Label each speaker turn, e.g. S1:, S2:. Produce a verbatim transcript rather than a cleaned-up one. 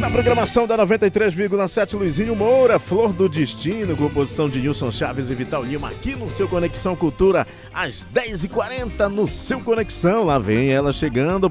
S1: Na programação da noventa e três vírgula sete, Luizinho Moura, Flor do Destino, composição de Nilson Chaves e Vital Lima, aqui no seu Conexão Cultura, às dez e quarenta no seu Conexão. Lá vem ela chegando,